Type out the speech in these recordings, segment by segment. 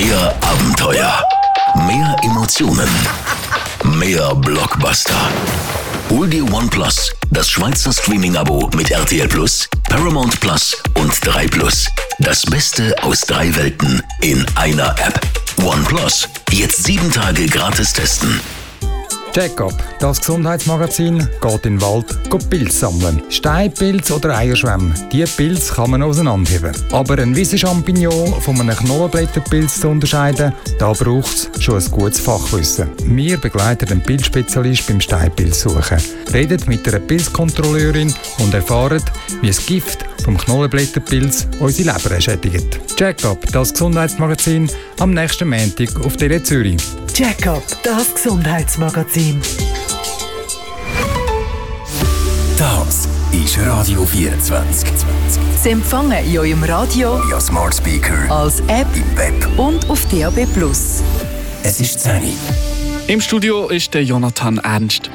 Mehr Abenteuer, mehr Emotionen, mehr Blockbuster. Hol dir OnePlus, das Schweizer Streaming-Abo mit RTL Plus, Paramount Plus und 3+. Das Beste aus 3 Welten in einer App. OnePlus, jetzt 7 Tage gratis testen. Check-up, das Gesundheitsmagazin, geht in den Wald, geht Pilze sammeln. Steinpilz oder Eierschwämme, diese Pilze kann man auseinanderheben. Aber ein Wiesenchampignon von einem Knollenblätterpilz zu unterscheiden, da braucht es schon ein gutes Fachwissen. Wir begleiten den Pilzspezialist beim Steinpilzsuchen, reden mit einer Pilzkontrolleurin und erfahren, wie das Gift vom Knollenblätterpilz unsere Leber schädigt. Check-up, das Gesundheitsmagazin, am nächsten Montag auf Tele Zürich. Check-up, das Gesundheitsmagazin. Das ist Radio 24. Sie empfangen in eurem Radio, via Smart Speaker, als App im Web und auf DAB+. Es ist 10 Uhr. Im Studio ist der Jonathan Ernst.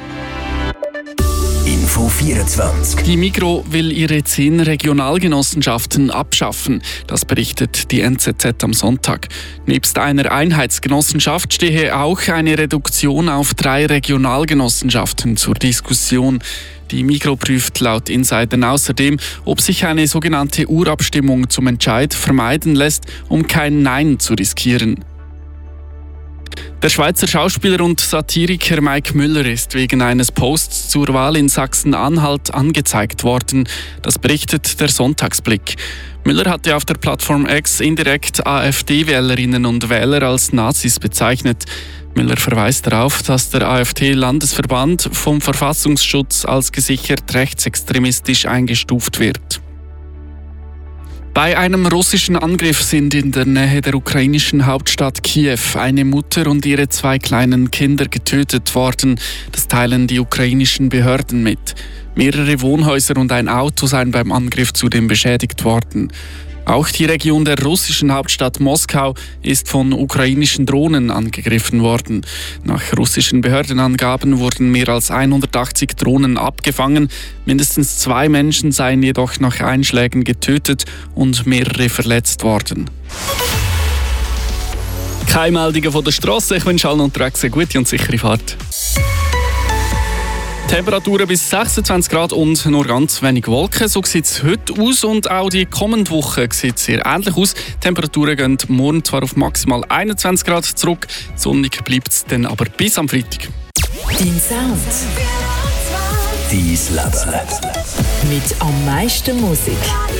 Info 24. Die Migros will ihre 10 Regionalgenossenschaften abschaffen. Das berichtet die NZZ am Sonntag. Nebst einer Einheitsgenossenschaft stehe auch eine Reduktion auf 3 Regionalgenossenschaften zur Diskussion. Die Migros prüft laut Insidern außerdem, ob sich eine sogenannte Urabstimmung zum Entscheid vermeiden lässt, um kein Nein zu riskieren. Der Schweizer Schauspieler und Satiriker Mike Müller ist wegen eines Posts zur Wahl in Sachsen-Anhalt angezeigt worden. Das berichtet der Sonntagsblick. Müller hatte auf der Plattform X indirekt AfD-Wählerinnen und Wähler als Nazis bezeichnet. Müller verweist darauf, dass der AfD-Landesverband vom Verfassungsschutz als gesichert rechtsextremistisch eingestuft wird. Bei einem russischen Angriff sind in der Nähe der ukrainischen Hauptstadt Kiew eine Mutter und ihre 2 kleinen Kinder getötet worden. Das teilen die ukrainischen Behörden mit. Mehrere Wohnhäuser und ein Auto seien beim Angriff zudem beschädigt worden. Auch die Region der russischen Hauptstadt Moskau ist von ukrainischen Drohnen angegriffen worden. Nach russischen Behördenangaben wurden mehr als 180 Drohnen abgefangen. Mindestens 2 Menschen seien jedoch nach Einschlägen getötet und mehrere verletzt worden. Keine Meldungen von der Strasse. Ich wünsche allen unterwegs eine gute und sichere Fahrt. Temperaturen bis 26 Grad und nur ganz wenig Wolken. So sieht es heute aus und auch die kommende Woche sieht es sehr ähnlich aus. Die Temperaturen gehen morgen zwar auf maximal 21 Grad zurück, sonnig bleibt es dann aber bis am Freitag. Dein Sound. Dein Leben. Mit am meisten Musik.